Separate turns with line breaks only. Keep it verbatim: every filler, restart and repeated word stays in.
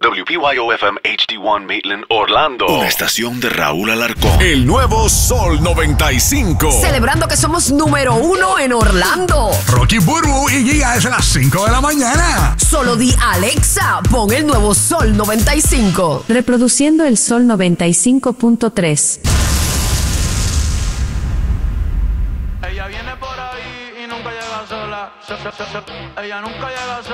W P Y O F M H D uno Maitland, Orlando.
Una estación de Raúl Alarcón.
El nuevo Sol noventa y cinco.
Celebrando que somos número uno en Orlando.
Rocky Burbu y Giga es a las cinco de la mañana.
Solo di Alexa, pon el nuevo Sol noventa y cinco.
Reproduciendo el Sol noventa y cinco punto tres.
Ella viene por ahí y nunca llega sola. Ella nunca llega sola.